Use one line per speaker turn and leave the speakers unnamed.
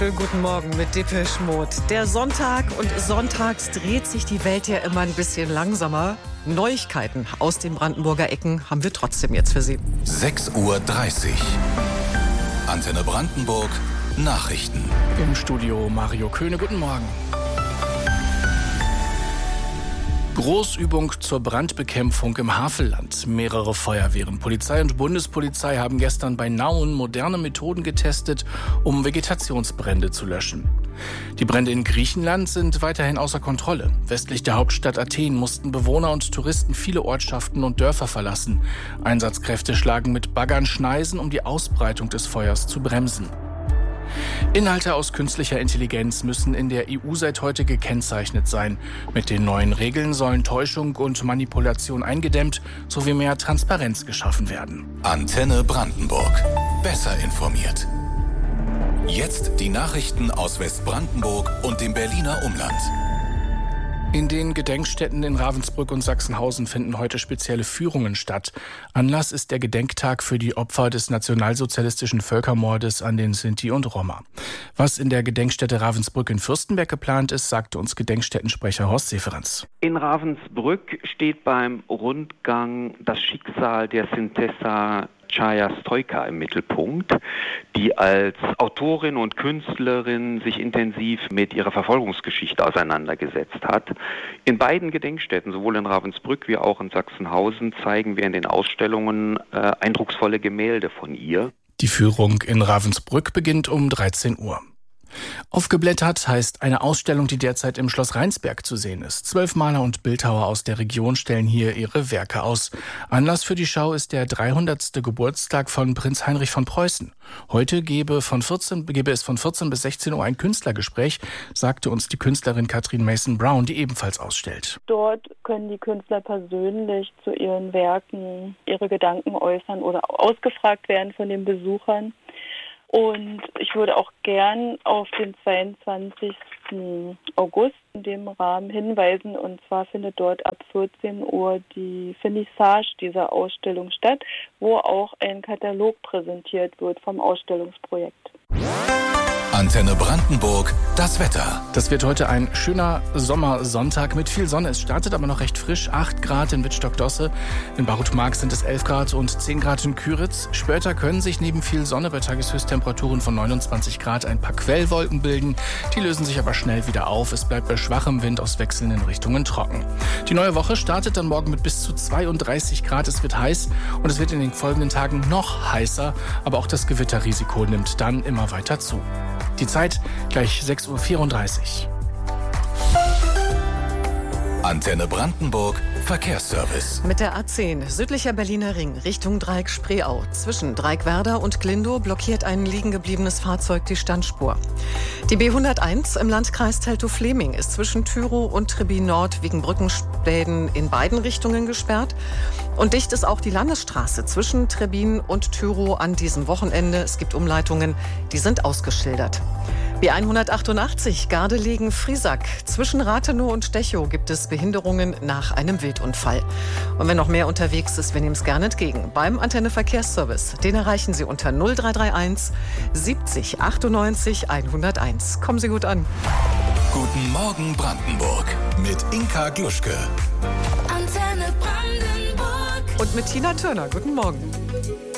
Guten Morgen mit Depeche Mode. Der Sonntag und sonntags dreht sich die Welt ja immer ein bisschen langsamer. Neuigkeiten aus den Brandenburger Ecken haben wir trotzdem jetzt für Sie.
6:30 Uhr. Antenne Brandenburg, Nachrichten.
Im Studio Mario Köhne, guten Morgen. Großübung zur Brandbekämpfung im Havelland. Mehrere Feuerwehren, Polizei und Bundespolizei haben gestern bei Nauen moderne Methoden getestet, um Vegetationsbrände zu löschen. Die Brände in Griechenland sind weiterhin außer Kontrolle. Westlich der Hauptstadt Athen mussten Bewohner und Touristen viele Ortschaften und Dörfer verlassen. Einsatzkräfte schlagen mit Baggern Schneisen, um die Ausbreitung des Feuers zu bremsen. Inhalte aus künstlicher Intelligenz müssen in der EU seit heute gekennzeichnet sein. Mit den neuen Regeln sollen Täuschung und Manipulation eingedämmt sowie mehr Transparenz geschaffen werden.
Antenne Brandenburg. Besser informiert. Jetzt die Nachrichten aus Westbrandenburg und dem Berliner Umland.
In den Gedenkstätten in Ravensbrück und Sachsenhausen finden heute spezielle Führungen statt. Anlass ist der Gedenktag für die Opfer des nationalsozialistischen Völkermordes an den Sinti und Roma. Was in der Gedenkstätte Ravensbrück in Fürstenberg geplant ist, sagte uns Gedenkstättensprecher Horst Seferens.
In Ravensbrück steht beim Rundgang das Schicksal der Sintesa Chaya Stoika im Mittelpunkt, die als Autorin und Künstlerin sich intensiv mit ihrer Verfolgungsgeschichte auseinandergesetzt hat. In beiden Gedenkstätten, sowohl in Ravensbrück wie auch in Sachsenhausen, zeigen wir in den Ausstellungen eindrucksvolle Gemälde von ihr.
Die Führung in Ravensbrück beginnt um 13 Uhr. Aufgeblättert heißt eine Ausstellung, die derzeit im Schloss Rheinsberg zu sehen ist. 12 Maler und Bildhauer aus der Region stellen hier ihre Werke aus. Anlass für die Schau ist der 300. Geburtstag von Prinz Heinrich von Preußen. Heute gebe es von 14 bis 16 Uhr ein Künstlergespräch, sagte uns die Künstlerin Katrin Mason-Brown, die ebenfalls ausstellt.
Dort können die Künstler persönlich zu ihren Werken ihre Gedanken äußern oder ausgefragt werden von den Besuchern. Und ich würde auch gern auf den 22. August in dem Rahmen hinweisen. Und zwar findet dort ab 14 Uhr die Finissage dieser Ausstellung statt, wo auch ein Katalog präsentiert wird vom Ausstellungsprojekt.
Antenne Brandenburg, das Wetter.
Das wird heute ein schöner Sommersonntag mit viel Sonne. Es startet aber noch recht frisch. 8 Grad in Wittstock-Dosse. In Barutmark sind es 11 Grad und 10 Grad in Küritz. Später können sich neben viel Sonne bei Tageshöchsttemperaturen von 29 Grad ein paar Quellwolken bilden. Die lösen sich aber schnell wieder auf. Es bleibt bei schwachem Wind aus wechselnden Richtungen trocken. Die neue Woche startet dann morgen mit bis zu 32 Grad. Es wird heiß und es wird in den folgenden Tagen noch heißer. Aber auch das Gewitterrisiko nimmt dann immer weiter zu. Die Zeit gleich 6:34 Uhr.
Antenne Brandenburg, Verkehrsservice.
Mit der A10 südlicher Berliner Ring Richtung Dreieck Spreeau. Zwischen Dreieckwerder und Glindow blockiert ein liegen gebliebenes Fahrzeug die Standspur. Die B101 im Landkreis Teltow-Fleming ist zwischen Thürow und Trebin Nord wegen Brückenspänen in beiden Richtungen gesperrt. Und dicht ist auch die Landesstraße zwischen Trebin und Thürow an diesem Wochenende. Es gibt Umleitungen, die sind ausgeschildert. B188 Gardelegen-Friesack. Zwischen Rathenow und Stechow gibt es Behinderungen nach einem Wildunfall. Und wenn noch mehr unterwegs ist, wir nehmen es gerne entgegen. Beim Antenne Verkehrsservice, den erreichen Sie unter 0331 70 98 101. Kommen Sie gut an.
Guten Morgen Brandenburg mit Inka Gluschke.
Antenne Brandenburg.
Und mit Tina Turner. Guten Morgen.